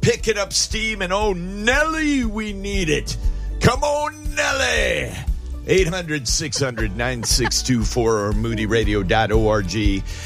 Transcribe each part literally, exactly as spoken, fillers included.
picking up steam, and oh, Nelly, we need it. Come on, Nelly. eight hundred, six hundred, nine six two four or moody radio dot org.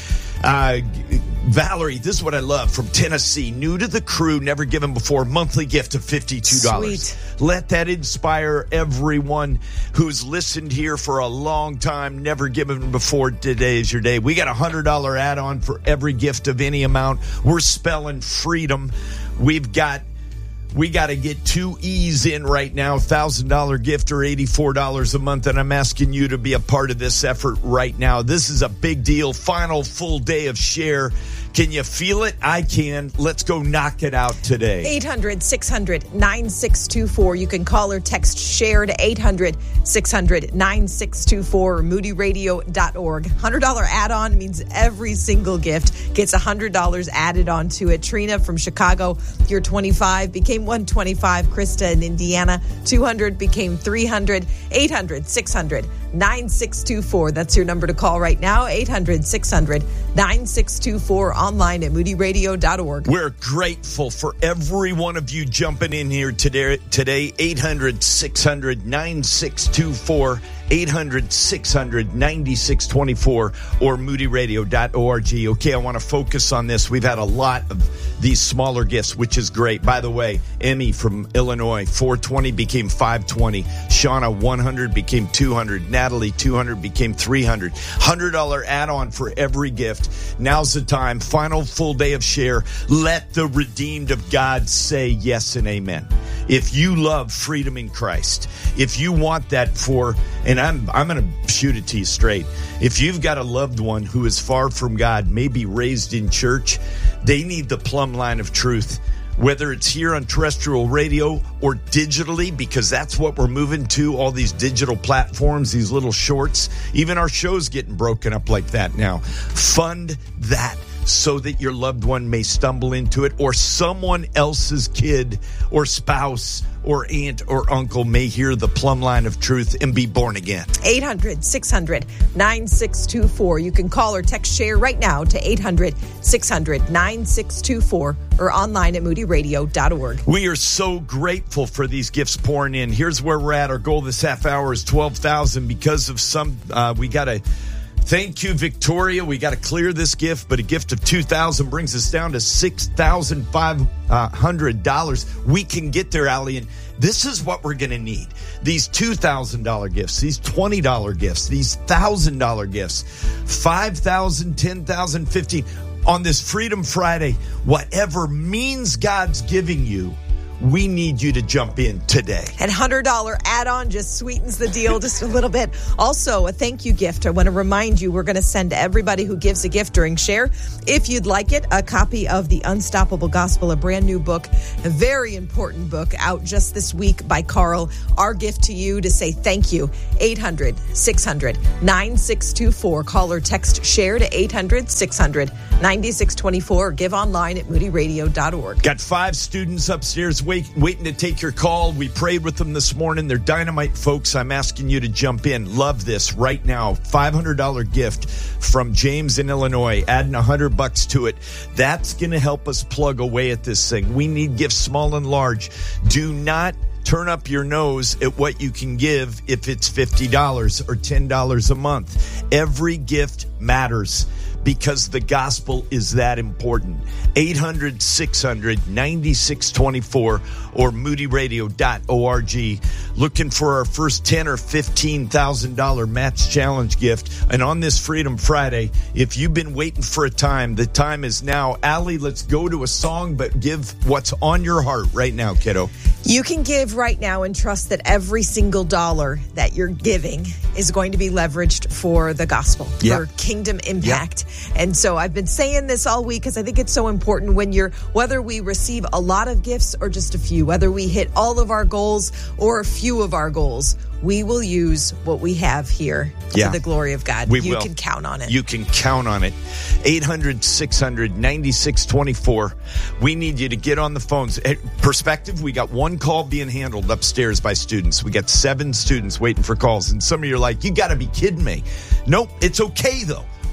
Uh, Valerie, this is what I love from Tennessee. New to the crew, never given before. Monthly gift of fifty-two dollars. Sweet. Let that inspire everyone who's listened here for a long time, never given before. Today is your day. We got a one hundred dollars add-on for every gift of any amount. We're spelling freedom. We've got We got to get two E's in right now, one thousand dollars gift or eighty-four dollars a month, and I'm asking you to be a part of this effort right now. This is a big deal. Final full day of Share. Can you feel it? I can. Let's go knock it out today. eight hundred, six hundred, nine six two four. You can call or text Share to eight hundred, six hundred, nine six two four or moody radio dot org. one hundred dollars add-on means every single gift gets one hundred dollars added onto it. Trina from Chicago, you're twenty-five, became one twenty-five. Krista in Indiana, two hundred became three hundred. eight hundred, six hundred, nine six two four. That's your number to call right now. eight hundred, six hundred, nine six two four. Online at moody radio dot org. We're grateful for every one of you jumping in here today. Today, eight hundred, six hundred, nine six two four. eight hundred, six hundred, nine six two four or moody radio dot org. Okay, I want to focus on this. We've had a lot of these smaller gifts, which is great. By the way, Emmy from Illinois, four twenty became five twenty. Shauna, one hundred became two hundred. Natalie, two hundred became three hundred. one hundred dollars add-on for every gift. Now's the time. Final full day of Share. Let the redeemed of God say yes and amen. If you love freedom in Christ, if you want that for, and I'm I'm going to shoot it to you straight. If you've got a loved one who is far from God, maybe raised in church, they need the plumb line of truth. Whether it's here on terrestrial radio or digitally, because that's what we're moving to, all these digital platforms, these little shorts. Even our show's getting broken up like that now. Fund that so that your loved one may stumble into it, or someone else's kid or spouse or aunt or uncle may hear the plumb line of truth and be born again. eight hundred, six hundred, nine six two four. You can call or text Share right now to eight hundred, six hundred, nine six two four or online at moody radio dot org. We are so grateful for these gifts pouring in. Here's where we're at. Our goal this half hour is twelve thousand. Because of some, uh, we got to thank you, Victoria. We got to clear this gift, but a gift of two thousand brings us down to six thousand five hundred dollars. We can get there, Allie, and this is what we're going to need. These two thousand dollars gifts, these twenty dollars gifts, these one thousand dollars gifts, five thousand dollars, ten thousand dollars, fifteen thousand dollars. On this Freedom Friday, whatever means God's giving you, we need you to jump in today. And one hundred dollars add-on just sweetens the deal just a little bit. Also, a thank you gift. I want to remind you, we're going to send everybody who gives a gift during Share, if you'd like it, a copy of The Unstoppable Gospel, a brand new book, a very important book out just this week by Carl. Our gift to you to say thank you. eight hundred, six hundred, nine six two four. Call or text Share to eight hundred, six hundred, nine six two four or give online at moody radio dot org. Got five students upstairs wait, waiting to take your call. We prayed with them this morning. They're dynamite folks. I'm asking you to jump in. Love this right now. five hundred dollars gift from James in Illinois, adding one hundred bucks to it. That's going to help us plug away at this thing. We need gifts small and large. Do not turn up your nose at what you can give if it's fifty dollars or ten dollars a month. Every gift matters, because the gospel is that important. eight hundred, six hundred, nine six two four or moody radio dot org. Looking for our first ten thousand dollars or fifteen thousand dollars match challenge gift. And on this Freedom Friday, if you've been waiting for a time, the time is now. Allie, let's go to a song, but give what's on your heart right now, kiddo. You can give right now and trust that every single dollar that you're giving is going to be leveraged for the gospel, yep. for kingdom impact. Yep. And so I've been saying this all week because I think it's so important when you're, whether we receive a lot of gifts or just a few, whether we hit all of our goals or a few of our goals, we will use what we have here yeah. for the glory of God. We you will. can count on it. You can count on it. eight hundred, six hundred, nine six two four. We need you to get on the phones. Perspective, we got one call being handled upstairs by students. We got seven students waiting for calls. And some of you are like, you got to be kidding me. Nope, it's okay, though.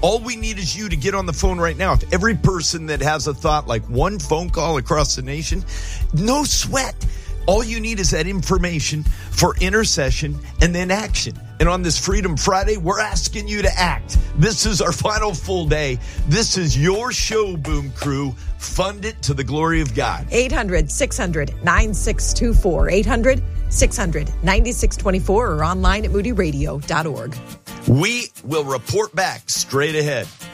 All we need is you to get on the phone right now. If every person that has a thought, like one phone call across the nation, no sweat. All you need is that information for intercession and then action. And on this Freedom Friday, we're asking you to act. This is our final full day. This is your show, Boom Crew. Fund it to the glory of God. eight hundred, six hundred, nine six two four. eight hundred, six hundred, nine six two four or online at moody radio dot org. We will report back straight ahead.